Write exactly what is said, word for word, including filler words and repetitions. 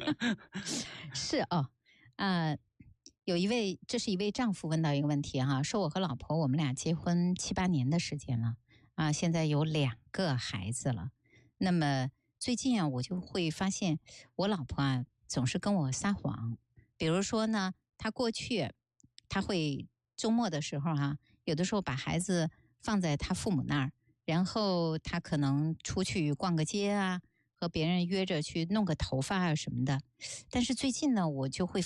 是哦，呃，有一位，这是一位丈夫问到一个问题哈，说我和老婆我们俩结婚七八年的时间了啊，现在有两个孩子了。那么最近啊，我就会发现我老婆啊总是跟我撒谎，比如说呢，她过去她会周末的时候哈、啊，有的时候把孩子放在她父母那儿，然后她可能出去逛个街啊，和别人约着去弄个头发啊什么的。但是最近呢，我就会